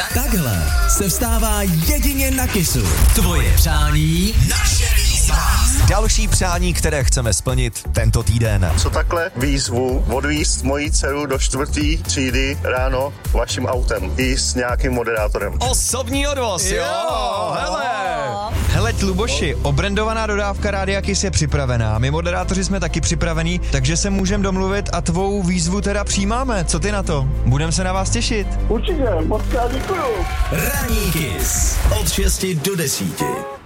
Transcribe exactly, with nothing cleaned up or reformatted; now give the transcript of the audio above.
Takhle se vstává jedině na Kissu. Tvoje přání, naše výzva. Další přání, které chceme splnit tento týden. Co takhle výzvu odvízt moji dceru do čtvrtý třídy ráno vaším autem i s nějakým moderátorem. Osobní odvoz, jo, jo hele. Hele, Luboši, obrandovaná dodávka Rádia Kiss je připravená. My moderátoři jsme taky připravení, takže se můžeme domluvit a tvou výzvu teda přijímáme. Co ty na to? Budeme se na vás těšit. Určitě, moc krát děkuju. Ranní Kiss od šesti do desíti.